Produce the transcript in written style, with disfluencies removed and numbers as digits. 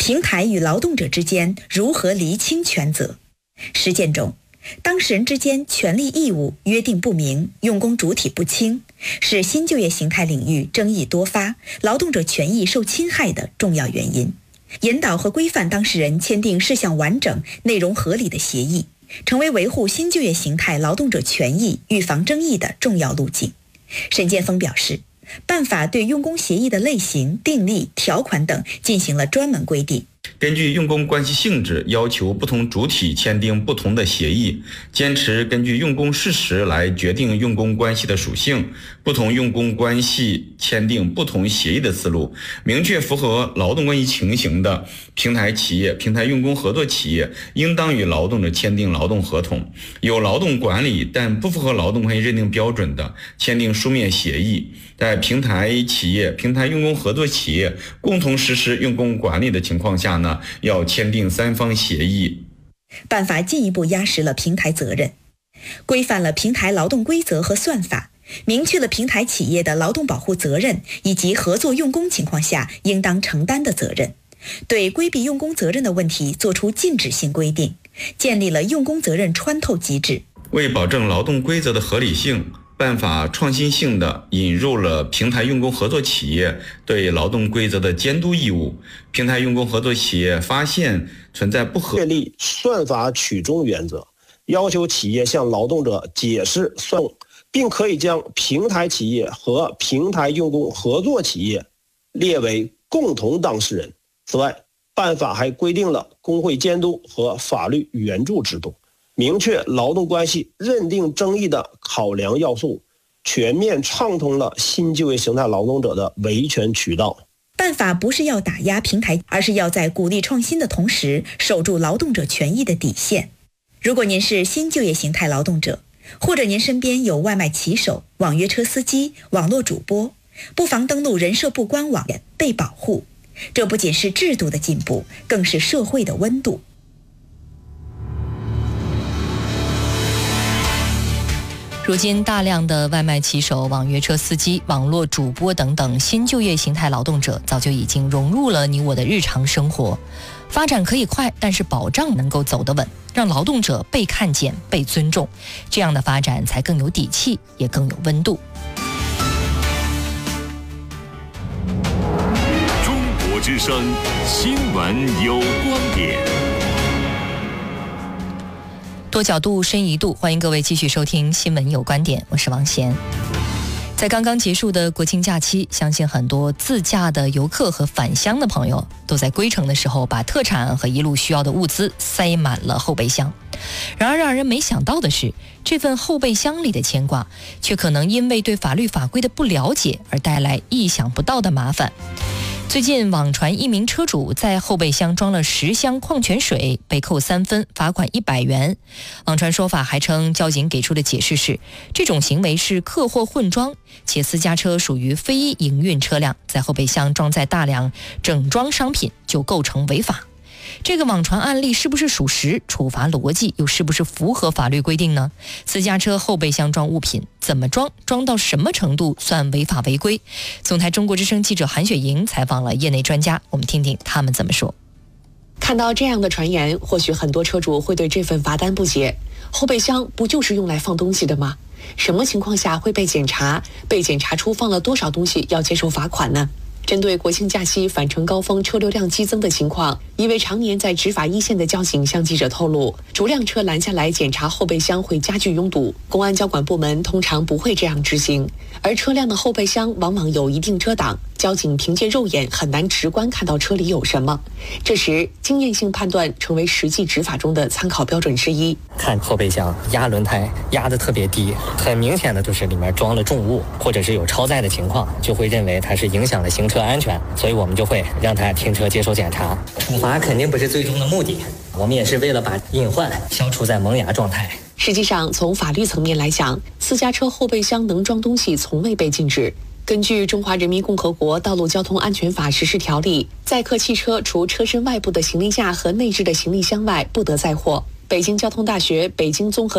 平台与劳动者之间如何厘清权责？实践中，当事人之间权利义务约定不明，用工主体不清，是新就业形态领域争议多发、劳动者权益受侵害的重要原因。引导和规范当事人签订事项完整、内容合理的协议，成为维护新就业形态劳动者权益、预防争议的重要路径。沈建峰表示，办法对用工协议的类型、订立、条款等进行了专门规定。 根据用工关系性质，要求不同主体签订不同的协议，坚持根据用工事实来决定用工关系的属性，不同用工关系签订不同协议的思路，明确符合劳动关系情形的平台企业、平台用工合作企业应当与劳动者签订劳动合同，有劳动管理但不符合劳动关系认定标准的，签订书面协议。在平台企业、平台用工合作企业共同实施用工管理的情况下呢，要签订三方协议。 办法进一步压实了平台责任，规范了平台劳动规则和算法，明确了平台企业的劳动保护责任以及合作用工情况下应当承担的责任，对规避用工责任的问题作出禁止性规定，建立了用工责任穿透机制。 为保证劳动规则的合理性，办法创新性地引入了平台用工合作企业对劳动规则的监督义务。平台用工合作企业发现存在不合， 确立算法取中原则，要求企业向劳动者解释算法，并可以将平台企业和平台用工合作企业列为共同当事人。此外，办法还规定了工会监督和法律援助制度，明确劳动关系认定争议的考量要素，全面畅通了新就业形态劳动者的维权渠道。 办法不是要打压平台，而是要在鼓励创新的同时，守住劳动者权益的底线。如果您是新就业形态劳动者，或者您身边有外卖骑手、网约车司机、网络主播，不妨登录人社部官网被保护。这不仅是制度的进步，更是社会的温度。 如今，大量的外卖骑手、网约车司机、网络主播等等新就业形态劳动者，早就已经融入了你我的日常生活。发展可以快，但是保障能够走得稳，让劳动者被看见、被尊重，这样的发展才更有底气，也更有温度。 中国之声新闻有观点。 多角度深一度，欢迎各位继续收听新闻有观点，我是王贤。在刚刚结束的国庆假期，相信很多自驾的游客和返乡的朋友都在归程的时候把特产和一路需要的物资塞满了后备箱。然而让人没想到的是，这份后备箱里的牵挂却可能因为对法律法规的不了解而带来意想不到的麻烦。最近网传一名车主在后备箱装了10箱矿泉水，被扣3分，罚款100元。网传说法还称，交警给出的解释是，这种行为是客货混装，且私家车属于非营运车辆，在后备箱装载大量整装商品就构成违法。这个网传案例是不是属实？处罚逻辑又是不是符合法律规定呢？私家车后备箱装物品怎么装？装到什么程度算违法违规？总台中国之声记者韩雪莹采访了业内专家，我们听听他们怎么说。 看到这样的传言，或许很多车主会对这份罚单不解。后备箱不就是用来放东西的吗？什么情况下会被检查？被检查出放了多少东西要接受罚款呢？针对国庆假期返程高峰车流量激增的情况，一位常年在执法一线的交警向记者透露，逐辆车拦下来检查后备箱会加剧拥堵，公安交管部门通常不会这样执行，而车辆的后备箱往往有一定遮挡，交警凭借肉眼很难直观看到车里有什么。这时经验性判断成为实际执法中的参考标准之一。 看后备箱压轮胎压得特别低，很明显的就是里面装了重物，或者是有超载的情况，就会认为它是影响了行车安全，所以我们就会让他停车接受检查。处罚肯定不是最终的目的，我们也是为了把隐患消除在萌芽状态。 实际上，从法律层面来讲，私家车后备箱能装东西从未被禁止。根据《中华人民共和国道路交通安全法实施条例》，载客汽车除车身外部的行李架和内置的行李箱外，不得载货。北京交通大学北京综合